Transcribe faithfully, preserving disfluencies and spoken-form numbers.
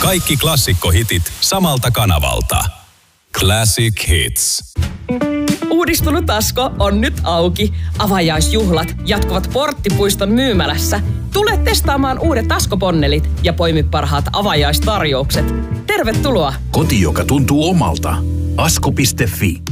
Kaikki klassikkohitit samalta kanavalta. Classic Hits. Uudistunut Asko on nyt auki. Avajaisjuhlat jatkuvat Porttipuiston myymälässä. Tule testaamaan uudet Asko-ponnelit ja poimi parhaat avajaistarjoukset. Tervetuloa! Koti, joka tuntuu omalta. Asko piste fi